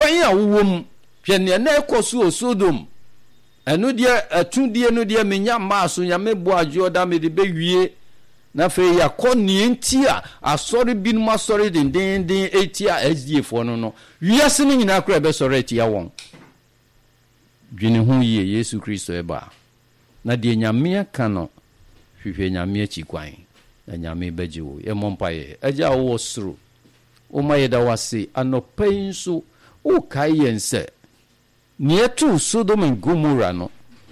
kwan a wowom hwe ne na ekoso o Sodom enu de atudie no de menya maaso nyame bo ajoda me de bewie na fe yakoni ntia asori binum asori den etia SDF no wiase ni nyina kra be sori etia won dwene hu ye Yesu Kristo eba na de nyame aka no hwehwe nyame akikwan na nyame bejiwo ye mompaye aja wo suru o mayeda wase anopai nso o kai yense nietu Sodom and Gomorrah no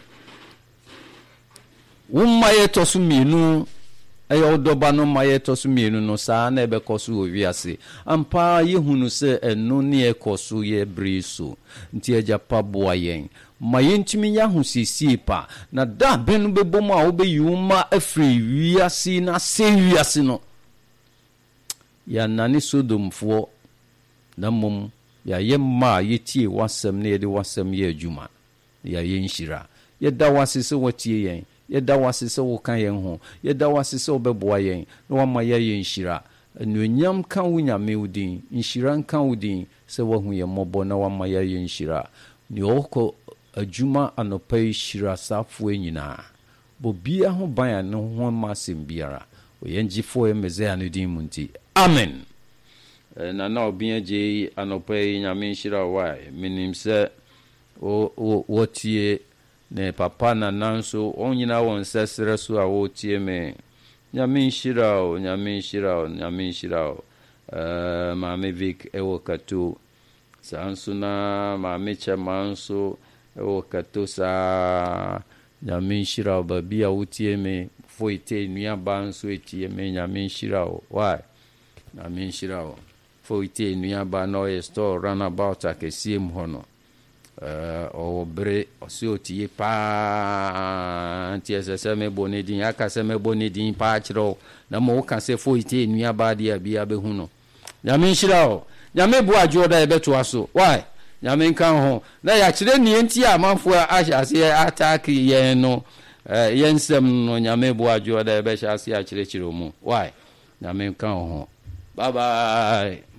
umaye tosu mienu ayo doba no maye tosu mienu no saa na ebe kosu owiase ampa yehunu se eno ne ekosu ye briso nti aja paboa yen mayentimi ya husisi pa na da benu bebom a obeyuma afri wiase na se wiase no ya nani Sodomfo na mom ya yemma yetie wasem na yede wasem ye adwuma ya yenhira yeda wasese watie yen yeda wasese wo kan yen ho yeda wasese obeboa yen na wama ya yenhira anuonyam kan wunyame udin nhira kan udin se wahu ye mobo na wama ya yenhira ni oko adwuma anopai hira safo nyina bobia ho ban no ho masem biara oyengifo emeze anudin munti amen. Na obia je anopai nyame nhira wa minim se wotie ne papa na nanso onyina won sesere so a wotie me nyame nhira mame Vic ewokato sanso na mame chamanso ewokato sa nyame nhira babia wotie me foite nua banso etie me nyame nhira wa nyame nhira foite nua ba no e store runabout akesiem hono obre osiotie pa antiesese me bonedin akase me bonedin pa chiro na mo ka se foite nua ba dia bia be huno nyame nhira nyame bo ajoda e beto aso why nyame kan ho na ya kire ni enti amanfo ahase attack yen no yensem no nyame bo ajoda e be hase akire mu why nyame kan ho bye bye.